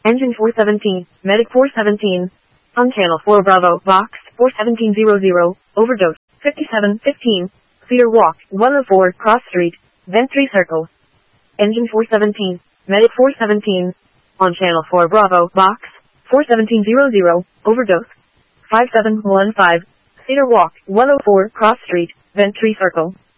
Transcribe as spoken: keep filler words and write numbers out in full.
Engine four seventeen, Medic four seventeen. On channel four Bravo, box four seventeen hundred, overdose, fifty-seven fifteen, Cedar Walk, one oh four, Cross Street, then three Circle. Engine four seventeen, Medic four seventeen. On channel four Bravo, box four seventeen hundred, overdose, five seven one five, Cedar Walk, one oh four, Cross Street, then three Circle.